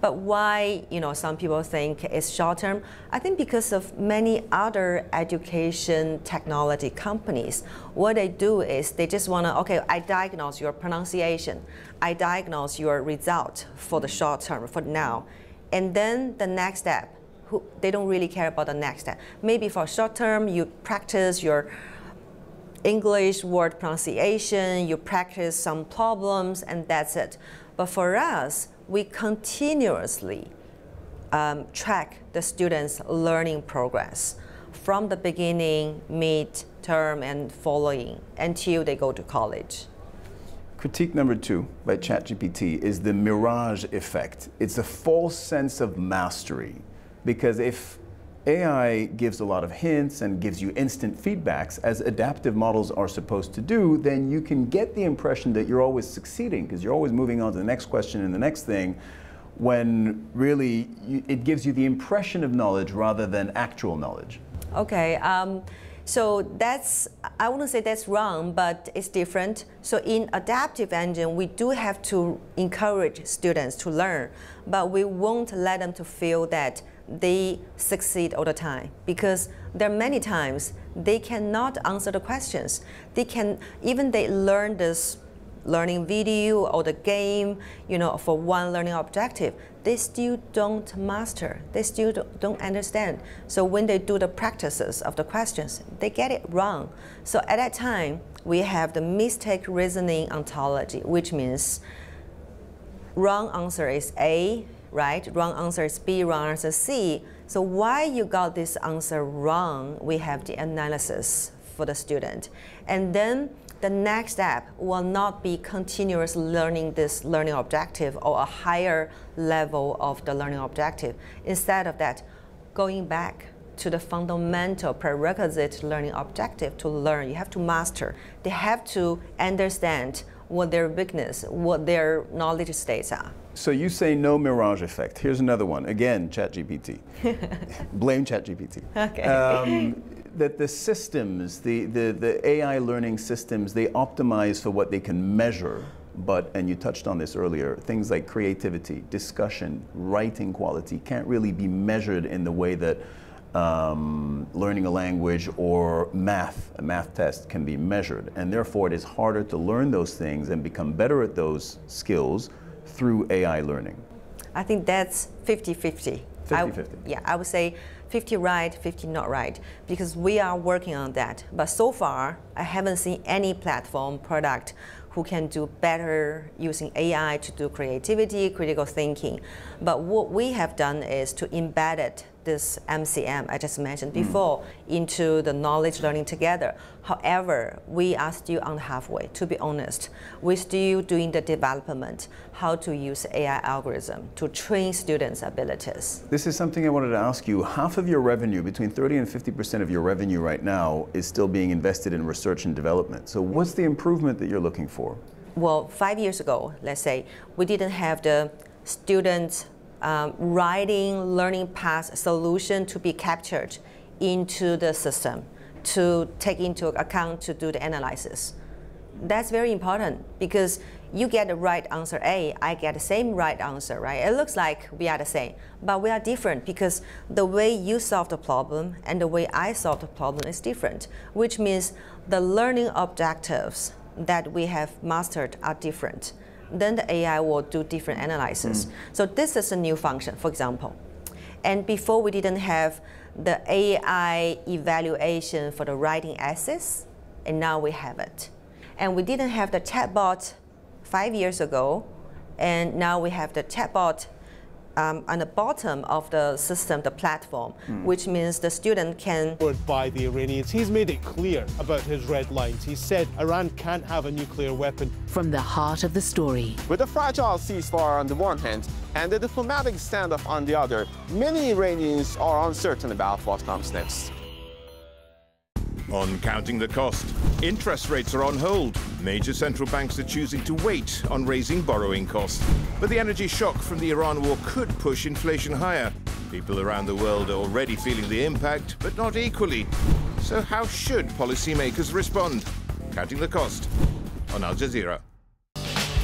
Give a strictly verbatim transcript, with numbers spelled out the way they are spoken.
But why, you know, some people think it's short term? I think because of many other education technology companies, what they do is they just want to, okay, I diagnose your pronunciation, I diagnose your result for the short term, for now, and then the next step, who, they don't really care about the next step. Maybe for short term, you practice your English word pronunciation, you practice some problems, and that's it. But for us, we continuously um, track the students' learning progress from the beginning, mid-term, and following until they go to college. Critique number two by ChatGPT is the mirage effect. It's a false sense of mastery, because if A I gives a lot of hints and gives you instant feedbacks, as adaptive models are supposed to do, then you can get the impression that you're always succeeding because you're always moving on to the next question and the next thing, when really you, it gives you the impression of knowledge rather than actual knowledge. Okay, um, so that's, I wouldn't say that's wrong, but it's different. So in adaptive engine, we do have to encourage students to learn, but we won't let them to feel that they succeed all the time, because there are many times they cannot answer the questions. They can, even they learn this learning video or the game, you know, for one learning objective, they still don't master, they still don't understand. So when they do the practices of the questions, they get it wrong. So at that time, we have the mistake reasoning ontology, which means wrong answer is A, right? Wrong answer is B, wrong answer is C. So why you got this answer wrong, we have the analysis for the student. And then the next step will not be continuous learning this learning objective or a higher level of the learning objective. Instead of that, going back to the fundamental prerequisite learning objective to learn, you have to master. They have to understand what their weakness, what their knowledge states are. So you say no mirage effect. Here's another one. Again, ChatGPT. Blame ChatGPT. Okay. Um, that the systems, the, the, the A I learning systems, they optimize for what they can measure. But, and you touched on this earlier, things like creativity, discussion, writing quality can't really be measured in the way that um, learning a language or math, a math test can be measured. And therefore it is harder to learn those things and become better at those skills through A I learning. I think that's fifty fifty. fifty fifty. Yeah, I would say fifty right, fifty not right, because we are working on that. But so far, I haven't seen any platform product who can do better using A I to do creativity, critical thinking. But what we have done is to embed it, this M C M I just mentioned before, mm. into the knowledge learning together. However, we are still on halfway, to be honest. We're still doing the development, how to use A I algorithm to train students' abilities. This is something I wanted to ask you. Half of your revenue, between thirty and fifty percent of your revenue right now, is still being invested in research and development. So what's the improvement that you're looking for? Well, five years ago, let's say, we didn't have the students Um, writing learning path solution to be captured into the system, to take into account to do the analysis. That's very important, because you get the right answer A, I get the same right answer, right? It looks like we are the same, but we are different because the way you solve the problem and the way I solve the problem is different, which means the learning objectives that we have mastered are different. Then the A I will do different analysis. Mm. So this is a new function, for example. And before we didn't have the A I evaluation for the writing essays, and now we have it. And we didn't have the chatbot five years ago, and now we have the chatbot Um, on the bottom of the system, the platform, mm. which means the student can... By the Iranians, he's made it clear about his red lines. He said Iran can't have a nuclear weapon. From the heart of the story. With a fragile ceasefire on the one hand and a diplomatic standoff on the other, many Iranians are uncertain about what comes next. On Counting the Cost, interest rates are on hold. Major central banks are choosing to wait on raising borrowing costs. But the energy shock from the Iran war could push inflation higher. People around the world are already feeling the impact, but not equally. So how should policymakers respond? Counting the Cost on Al Jazeera.